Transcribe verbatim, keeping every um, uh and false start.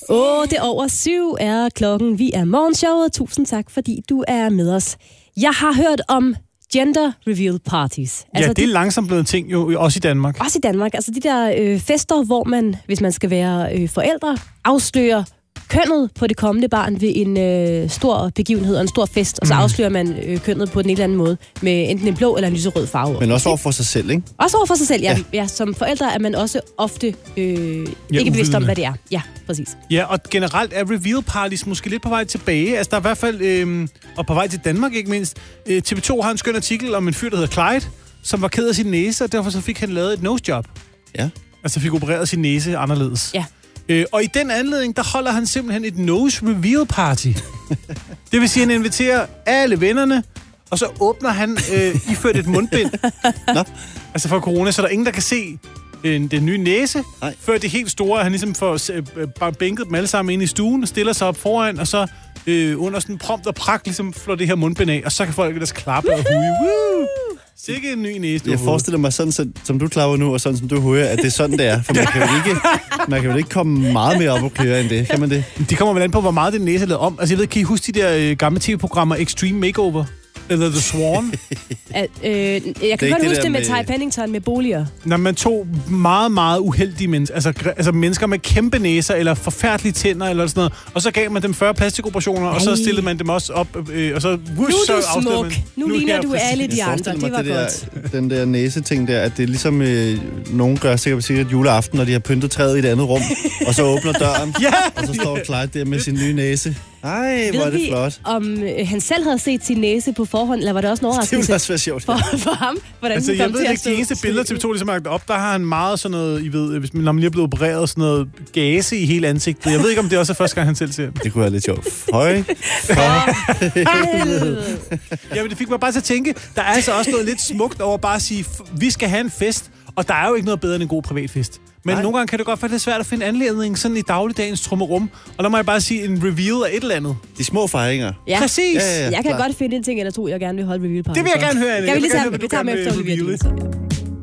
Åh, oh, det er over syv er klokken. Vi er morgenshowet. Tusind tak, fordi du er med os. Jeg har hørt om gender reveal parties. Altså, ja, det er de, langsomt blevet ting, jo også i Danmark. Også i Danmark. Altså de der øh, fester, hvor man, hvis man skal være øh, forældre, afslører kønnet på det kommende barn ved en øh, stor begivenhed og en stor fest, og så afslører man øh, kønnet på den eller anden måde, med enten en blå eller en lyserød farve. Men også over for sig selv, ikke? Også over for sig selv, ja. ja. ja som forældre er man også ofte øh, ja, ikke bevidst om, hvad det er. Ja, præcis. Ja, og generelt er reveal parties måske lidt på vej tilbage. Altså, der er i hvert fald, øh, og på vej til Danmark ikke mindst. Øh, T V to har en skøn artikel om en fyr, der hedder Clyde, som var ked af sin næse, og derfor så fik han lavet et nosejob. Ja. Altså fik opereret sin næse anderledes. Ja. Øh, og i den anledning, der holder han simpelthen et nose reveal party. Det vil sige, at han inviterer alle vennerne, og så åbner han øh, iført et mundbind. Nå. Altså for corona, så der er ingen, der kan se øh, den nye næse. Nej. Før det helt store, han ligesom får øh, bare bænket dem alle sammen ind i stuen, og stiller sig op foran, og så øh, under sådan prompt og pragt ligesom flår det her mundbind af, og så kan folk ellers klappe og huge. Woo! Sikke en ny næse. Jeg forestiller mig sådan, så, som du klapper nu, og sådan som du hører, at det er sådan, det er. For man kan jo ikke, man kan jo ikke komme meget mere op og køre end det. Kan man det? De kommer vel an på, hvor meget den næse er lavet om. Altså jeg ved, kan I huske de der øh, gamle tv-programmer Extreme Makeover? Eller The Swan? At, øh, jeg kan det godt det huske det med med... Ty Pennington med boliger. Når man tog meget, meget uheldige mennesker, altså, altså mennesker med kæmpe næser, eller forfærdelige tænder, eller sådan noget, og så gav man dem fyrre plastikoperationer, Ej. og så stillede man dem også op, øh, og så... Whoosh, nu er du så smuk. man, Nu, nu ligner du alle de andre. Det var det godt. Der, den der næseting der, at det er ligesom, øh, nogen gør sikkert sikkert juleaften, når de har pyntet træet i et andet rum, og så åbner døren, ja! og så står Clyde der med sin nye næse. Ej, hvor er det flot. Om øh, han selv havde set sin næse på forhånd, eller var det også en overraskelse? Det ville også være sjovt. For, for ham? Hvordan altså, jeg ved ikke, de eneste billeder, T V to ligesom har lagt op, der har han meget sådan noget, I ved, hvis man, når man lige er blevet opereret, sådan noget gase i hele ansigtet. Jeg ved ikke, om det også er første gang, han selv ser det. Det kunne være lidt sjovt. Høj. Ja, men det fik mig bare til at tænke, der er altså også noget lidt smukt over bare at sige, vi skal have en fest, og der er jo ikke noget bedre end en god privatfest. Men Nej. nogle gange kan det godt være lidt svært at finde anledning sådan i dagligdagens trummerum. Og der må jeg bare sige, en reveal af et eller andet. De små fejringer. Ja. Præcis. Ja, ja, ja, jeg kan klar. godt finde en ting eller to, jeg gerne vil holde reveal party. Det vil jeg gerne høre, Anne. Jeg vil lige tage, gerne, vi tager med efter reveal.